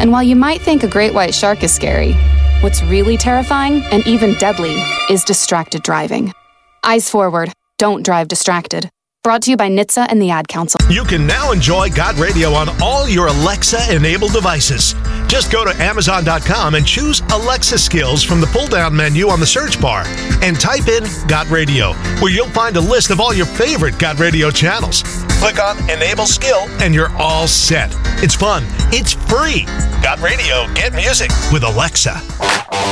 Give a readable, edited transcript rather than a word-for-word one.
And while you might think a great white shark is scary, what's really terrifying and even deadly is distracted driving. Eyes forward. Don't drive distracted. Brought to you by NHTSA and the Ad Council. You can now enjoy Got Radio on all your Alexa-enabled devices. Just go to Amazon.com and choose Alexa Skills from the pull-down menu on the search bar and type in Got Radio, where you'll find a list of all your favorite Got Radio channels. Click on Enable Skill and you're all set. It's fun. It's free. Got Radio. Get music with Alexa.